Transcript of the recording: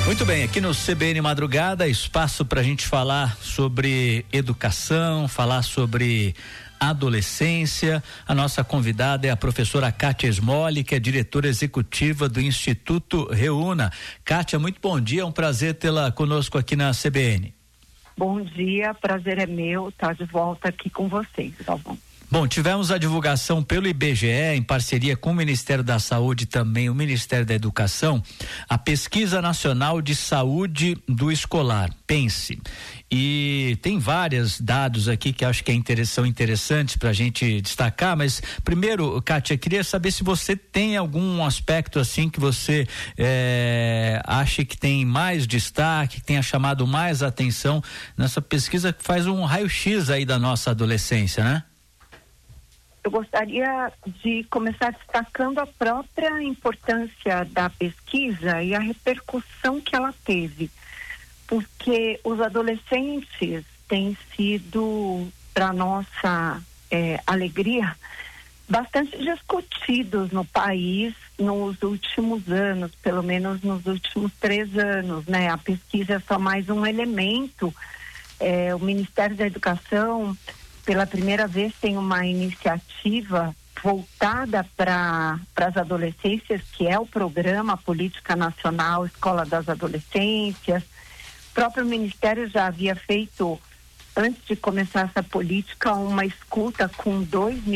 Muito bem, aqui no CBN Madrugada, espaço para a gente falar sobre educação, falar sobre adolescência. A nossa convidada é a professora Kátia Smolli, que é diretora executiva do Instituto Reúna. Kátia, muito bom dia, é um prazer tê-la conosco aqui na CBN. Bom dia, prazer é meu estar de volta aqui com vocês, Galvão. Bom, tivemos a divulgação pelo IBGE, em parceria com o Ministério da Saúde e também o Ministério da Educação, a Pesquisa Nacional de Saúde do Escolar, PENSE. E tem vários dados aqui que acho que são interessantes para a gente destacar, mas primeiro, Kátia, queria saber se você tem algum aspecto assim que você acha que tem mais destaque, que tenha chamado mais atenção nessa pesquisa que faz um raio-x aí da nossa adolescência, né? Eu gostaria de começar destacando a própria importância da pesquisa e a repercussão que ela teve, porque os adolescentes têm sido, para nossa alegria, bastante discutidos no país nos últimos anos, pelo menos nos últimos 3 anos, né? A pesquisa é só mais um elemento. O Ministério da Educação, pela primeira vez, tem uma iniciativa voltada para as adolescências, que é o programa Política Nacional Escola das Adolescências. O próprio Ministério já havia feito, antes de começar essa política, uma escuta com 2